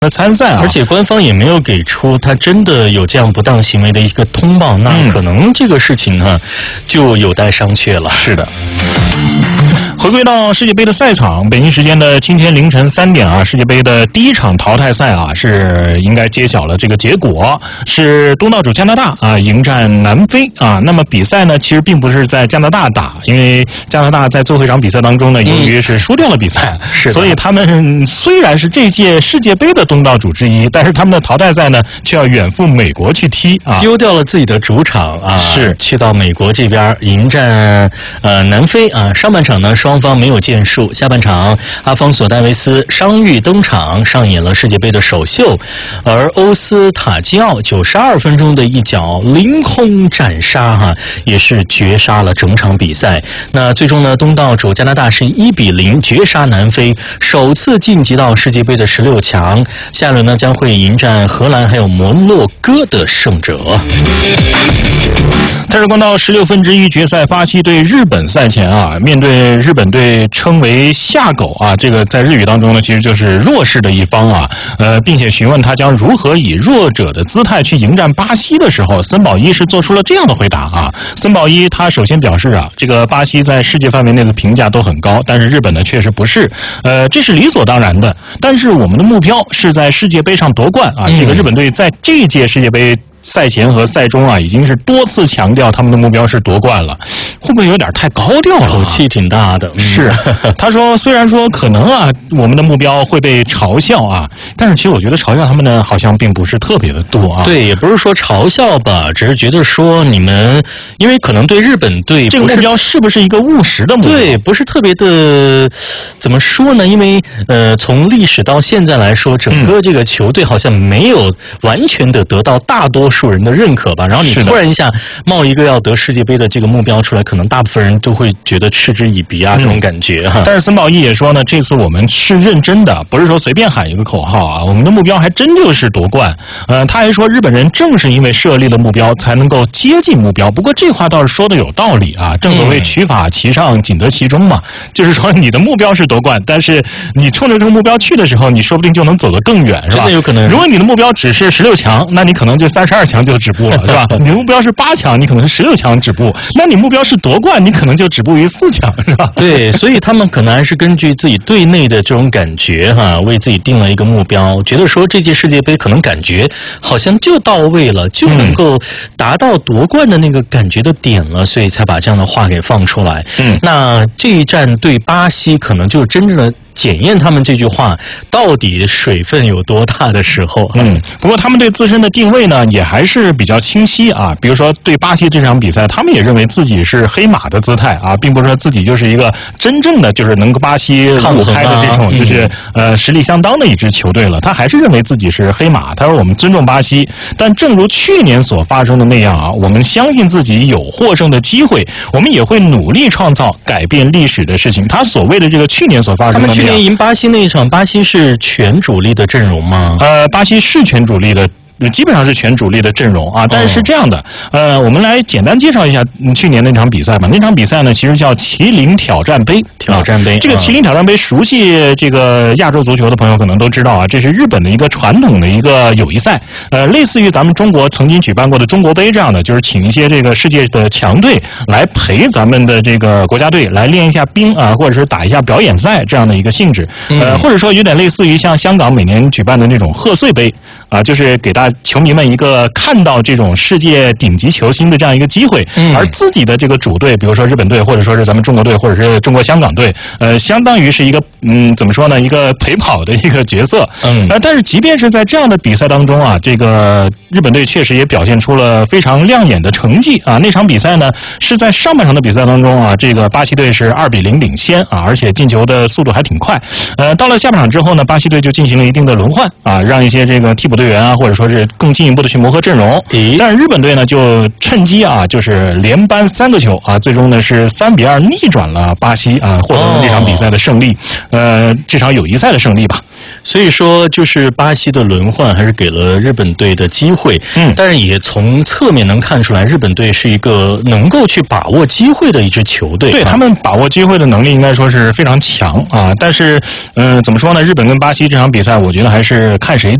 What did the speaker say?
参赛啊， 而且官方也没有给出他真的有这样不当行为的一个通报，那可能这个事情呢就有待商榷了。 是的。回归到世界杯的赛场，北京时间的今天凌晨3点啊，世界杯的第一场淘汰赛啊是应该揭晓了这个结果，是东道主加拿大啊迎战南非啊。那么比赛呢其实并不是在加拿大打，因为加拿大在最后一场比赛当中呢，由于是输掉了比赛，所以他们虽然是这届世界杯的东道主之一，但是他们的淘汰赛呢却要远赴美国去踢啊， 丢掉了自己的主场啊， 是去到美国这边迎战南非啊。上半场呢双方没有建树，下半场阿方索戴维斯伤愈登场，上演了世界杯的首秀，而欧斯塔基奥92分钟的一脚凌空斩杀哈，也是绝杀了整场比赛。那最终呢，东道主加拿大是1-0绝杀南非，首次晋级到世界杯的16强。下一轮呢将会迎战荷兰还有摩洛哥的胜者。 再日光到16分之一决赛，巴西对日本赛前啊，面对日本队称为下狗啊，这个在日语当中呢，其实就是弱势的一方啊，并且询问他将如何以弱者的姿态去迎战巴西的时候，森保一是做出了这样的回答啊。森保一他首先表示啊，这个巴西在世界范围内的评价都很高，但是日本呢确实不是，这是理所当然的。但是我们的目标是在世界杯上夺冠啊，这个日本队在这届世界杯赛前和赛中啊，已经是多次强调他们的目标是夺冠了，会不会有点太高调了？ 口气挺大的。 是，他说虽然说可能啊，我们的目标会被嘲笑啊，但是其实我觉得嘲笑他们呢，好像并不是特别的多啊。 对，也不是说嘲笑吧，只是觉得说你们，因为可能对日本队这个目标是不是一个务实的目标？ 对，不是特别的，怎么说呢？因为从历史到现在来说，整个这个球队好像没有完全的得到大多数人的认可吧。然后你突然一下冒一个要得世界杯的这个目标出来，可能大部分人都会觉得嗤之以鼻啊，这种感觉哈。 但是森保一也说呢，这次我们是认真的，不是说随便喊一个口号啊，我们的目标还真就是夺冠。他还说日本人正是因为设立了目标，才能够接近目标。不过这话倒是说的有道理啊，正所谓取法其上，仅得其中嘛，就是说你的目标是夺冠，但是你冲着这个目标去的时候，你说不定就能走得更远，是吧？ 真的有可能。 如果你的目标只是16强，那你可能就32强就止步了，是吧？你的目标是8强，你可能是16强止步，那你目标是夺冠，你可能就止步于4强，是吧？ 对，所以他们可能还是根据自己队内的这种感觉哈，为自己定了一个目标，觉得说这届世界杯可能感觉好像就到位了，就能够达到夺冠的那个感觉的点了，所以才把这样的话给放出来。那这一战对巴西可能就是真正的检验他们这句话到底水分有多大的时候。 不过他们对自身的定位呢也还是比较清晰啊。比如说对巴西这场比赛，他们也认为自己是黑马的姿态啊，并不是说自己就是一个真正的就是能够巴西路开的这种就是实力相当的一支球队了。他还是认为自己是黑马，他说我们尊重巴西，但正如去年所发生的那样啊，我们相信自己有获胜的机会，我们也会努力创造改变历史的事情。他所谓的这个去年所发生的那样， 他们去年赢巴西那一场，巴西是全主力的阵容吗？ 巴西是全主力的。基本上是全主力的阵容啊，但是是这样的，我们来简单介绍一下去年那场比赛吧。那场比赛呢，其实叫麒麟挑战杯。这个麒麟挑战杯，熟悉这个亚洲足球的朋友可能都知道啊，这是日本的一个传统的一个友谊赛，类似于咱们中国曾经举办过的中国杯这样的，就是请一些这个世界的强队来陪咱们的这个国家队来练一下兵啊，或者是打一下表演赛这样的一个性质，或者说有点类似于像香港每年举办的那种贺岁杯啊，就是给大家球迷们一个看到这种世界顶级球星的这样一个机会，而自己的这个主队，比如说日本队，或者说是咱们中国队，或者是中国香港队，相当于是一个怎么说呢，一个陪跑的一个角色。但是即便是在这样的比赛当中啊，这个日本队确实也表现出了非常亮眼的成绩啊。那场比赛呢是在上半场的比赛当中啊，这个巴西队是2-0领先啊，而且进球的速度还挺快。到了下半场之后呢，巴西队就进行了一定的轮换啊，让一些这个替补队队员啊，或者说是更进一步的去磨合阵容。但是日本队呢就趁机啊，就是连扳3个球啊，最终呢是3-2逆转了巴西啊，获得了这场比赛的胜利。这场友谊赛的胜利吧。 所以说，就是巴西的轮换还是给了日本队的机会，但是也从侧面能看出来，日本队是一个能够去把握机会的一支球队。 对，他们把握机会的能力应该说是非常强啊。但是，怎么说呢？日本跟巴西这场比赛，我觉得还是看谁